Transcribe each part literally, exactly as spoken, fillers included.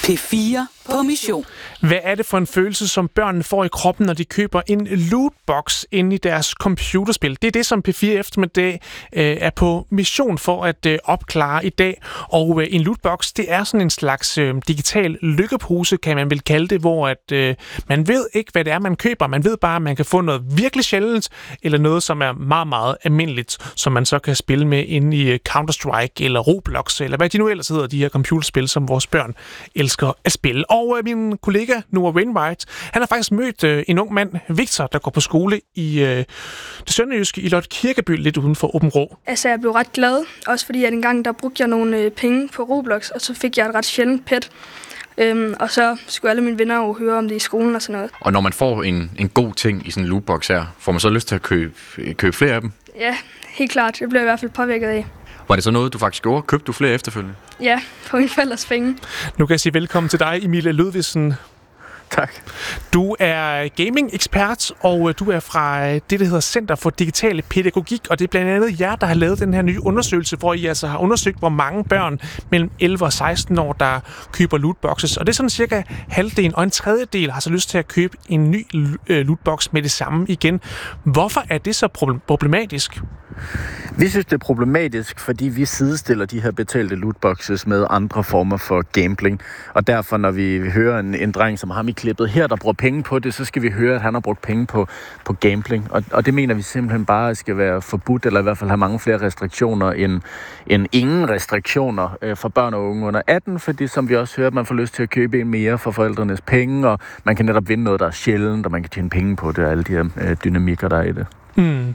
P fire på mission. Hvad er det for en følelse, som børnene får i kroppen, når de køber en lootbox inde i deres computerspil? Det er det, som P fire Eftermiddag øh, er på mission for at øh, opklare i dag. Og øh, en lootbox, det er sådan en slags øh, digital lykkepose, kan man vel kalde det, hvor at, øh, man ved ikke, hvad det er, man køber. Man ved bare, at man kan få noget virkelig sjældent, eller noget, som er meget, meget almindeligt, som man så kan spille med inde i Counter-Strike eller Roblox, eller hvad de nu ellers hedder, de her computerspil, som vores børn elsker at spille. Og øh, min kollega Noah Wainwright, han har faktisk mødt øh, en ung mand, Victor, der går på skole i øh, det sønderjyske i Lotte Kirkeby, lidt uden for Aabenraa. Altså, jeg blev ret glad, også fordi at engang der brugte jeg nogle øh, penge på Roblox, og så fik jeg et ret sjældent pet. Øhm, og så skulle alle mine venner jo høre om det i skolen og sådan noget. Og når man får en, en god ting i sådan en lootbox her, får man så lyst til at købe, købe flere af dem? Ja, helt klart. Det blev jeg i hvert fald påvirket af. Var det så noget, du faktisk gjorde? Købte du flere efterfølgende? Ja, på mine forældres penge. Nu kan jeg sige velkommen til dig, Emilie Ludvigsen. Tak. Du er gaming-ekspert, og du er fra det, der hedder Center for Digital Pædagogik, og det er blandt andet jer, der har lavet den her nye undersøgelse, hvor I altså har undersøgt, hvor mange børn mellem elleve og seksten år, der køber lootboxes. Og det er sådan cirka halvdelen, og en tredjedel har så lyst til at købe en ny lootbox med det samme igen. Hvorfor er det så problematisk? Vi synes, det er problematisk, fordi vi sidestiller de her betalte lootboxes med andre former for gambling. Og derfor, når vi hører en, en dreng som ham i klippet her, der bruger penge på det, så skal vi høre, at han har brugt penge på, på gambling. Og, og det mener vi simpelthen bare skal være forbudt, eller i hvert fald have mange flere restriktioner end, end ingen restriktioner øh, for børn og unge under atten. Fordi som vi også hører, at man får lyst til at købe en mere for forældrenes penge, og man kan netop vinde noget, der er sjældent, og man kan tjene penge på det, og alle de her øh, dynamikker, der er i det. Mm.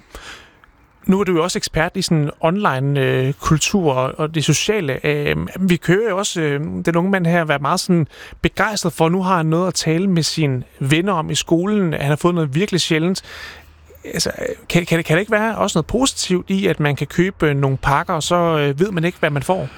Nu er du jo også ekspert i sådan online-kultur øh, og det sociale. Øh, vi kører jo også øh, den unge mand her være meget sådan begejstret for, nu har han noget at tale med sine venner om i skolen. Han har fået noget virkelig sjældent. Altså, kan, kan, det, kan det ikke være også noget positivt i, at man kan købe nogle pakker, og så øh, ved man ikke, hvad man får?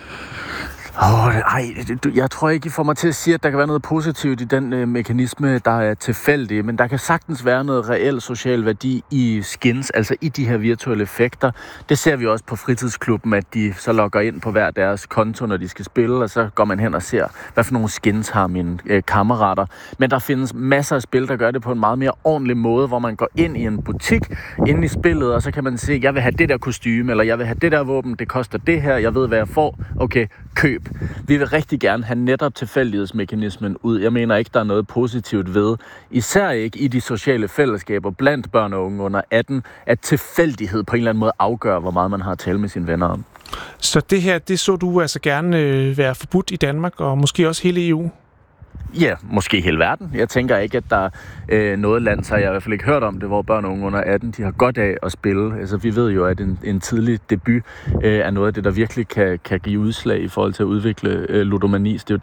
Åh, oh, ej, jeg tror ikke, I får mig til at sige, at der kan være noget positivt i den øh, mekanisme, der er tilfældig, men der kan sagtens være noget reel social værdi i skins, altså i de her virtuelle effekter. Det ser vi også på fritidsklubben, at de så logger ind på hver deres konto, når de skal spille, og så går man hen og ser, hvad for nogle skins har mine øh, kammerater. Men der findes masser af spil, der gør det på en meget mere ordentlig måde, hvor man går ind i en butik, ind i spillet, og så kan man se, jeg vil have det der kostume, eller jeg vil have det der våben, det koster det her, jeg ved, hvad jeg får. Okay, køb. Vi vil rigtig gerne have netop tilfældighedsmekanismen ud. Jeg mener ikke, der er noget positivt ved, især ikke i de sociale fællesskaber blandt børn og unge under atten, at tilfældighed på en eller anden måde afgør, hvor meget man har at tale med sine venner om. Så det her, det så du altså gerne øh, være forbudt i Danmark, og måske også hele E U? Ja, måske hele verden. Jeg tænker ikke, at der er øh, noget land, så har jeg i hvert fald ikke hørt om det, hvor børn og unge under atten, de har godt af at spille. Altså, vi ved jo, at en, en tidlig debut øh, er noget af det, der virkelig kan, kan give udslag i forhold til at udvikle øh, ludomani. Det er jo